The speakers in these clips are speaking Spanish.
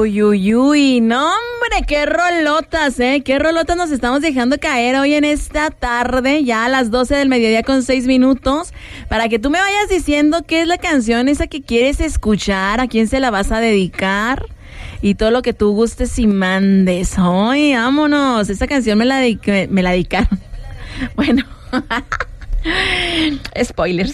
Uy, uy, uy, no hombre, qué rolotas, qué rolotas nos estamos dejando caer hoy en esta tarde, ya a las 12 del mediodía con 6 minutos, para que tú me vayas diciendo qué es la canción esa que quieres escuchar, a quién se la vas a dedicar y todo lo que tú gustes y mandes. Ay, vámonos, esa canción me la dedicaron. Bueno, spoilers.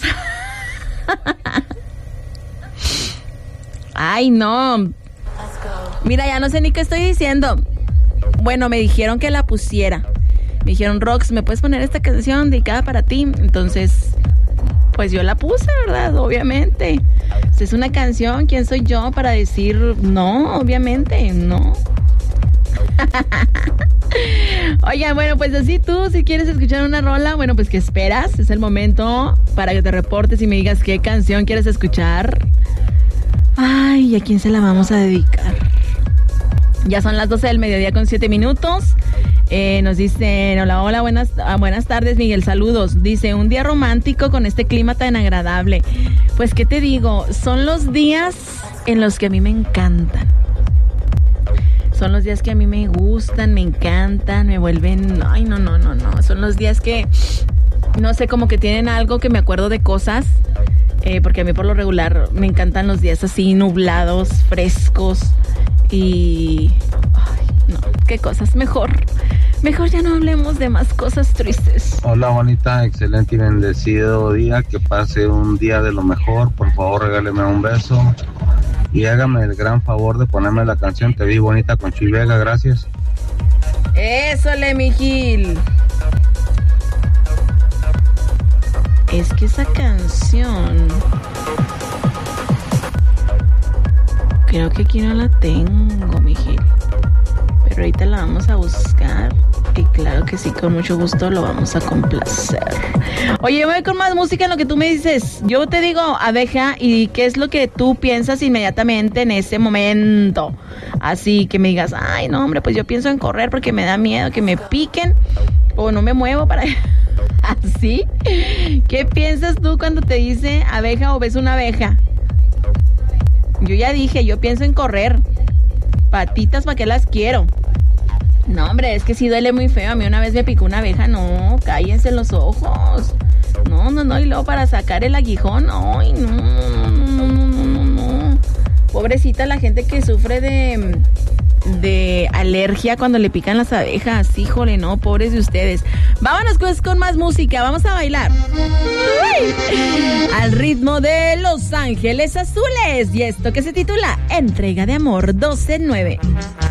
Ay, no. Mira, ya no sé ni qué estoy diciendo. Bueno, me dijeron que la pusiera. Me dijeron, Rox, ¿me puedes poner esta canción dedicada para ti? Entonces, pues yo la puse, ¿verdad? Obviamente. Es una canción, ¿quién soy yo para decir no? Obviamente, no. Oigan, bueno, pues así tú, si quieres escuchar una rola, bueno, pues ¿qué esperas? Es el momento para que te reportes y me digas qué canción quieres escuchar. Ay, ¿a quién se la vamos a dedicar? Ya son las 12 del mediodía con 7 minutos. Nos dicen, hola, buenas tardes, Miguel, saludos. Dice, un día romántico con este clima tan agradable. Pues, ¿qué te digo? Son los días en los que a mí me encantan. Son los días que a mí me gustan, me encantan, me vuelven... Ay, no. Son los días que, no sé, como que tienen algo que me acuerdo de cosas. Porque a mí por lo regular me encantan los días así nublados, frescos y... Ay, no, qué cosas, mejor ya no hablemos de más cosas tristes. Hola, bonita, excelente y bendecido día, que pase un día de lo mejor, por favor regáleme un beso y hágame el gran favor de ponerme la canción Te Vi Bonita con Chuy Vega, gracias. Ésole, mi Gil. Es que esa canción... Creo que aquí no la tengo, mi Gil. Pero ahorita la vamos a buscar. Y claro que sí, con mucho gusto lo vamos a complacer. Oye, voy con más música en lo que tú me dices. Yo te digo, abeja, ¿y qué es lo que tú piensas inmediatamente en ese momento? Así que me digas, ay, no, hombre, pues yo pienso en correr porque me da miedo que me piquen. O no me muevo para... ¿Así? ¿Qué piensas tú cuando te dice abeja o ves una abeja? Yo ya dije, yo pienso en correr. Patitas, ¿para qué las quiero? No, hombre, es que sí duele muy feo. A mí una vez me picó una abeja. No, cállense los ojos. No. Y luego para sacar el aguijón. Ay, no. Pobrecita la gente que sufre de alergia cuando le pican las abejas. Híjole, no, pobres de ustedes. Vámonos pues con más música, vamos a bailar. ¡Uy! Al ritmo de Los Ángeles Azules. Y esto que se titula Entrega de Amor 12-9.